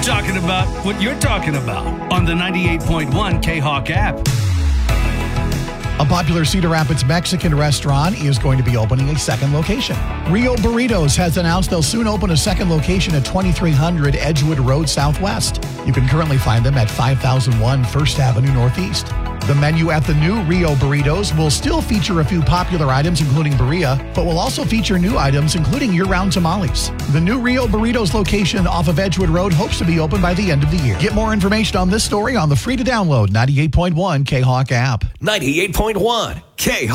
We're talking about what you're talking about on the 98.1 K-Hawk app. A popular Cedar Rapids Mexican restaurant is going to be opening a second location. Rio Burritos has announced they'll soon open a second location at 2300 Edgewood Road Southwest. You can currently find them at 5001 First Avenue Northeast. The menu at the new Rio Burritos will still feature a few popular items, including birria, but will also feature new items, including year-round tamales. The new Rio Burritos location off of Edgewood Road hopes to be open by the end of the year. Get more information on this story on the free-to-download 98.1 K-Hawk app. 98.1 K-Hawk.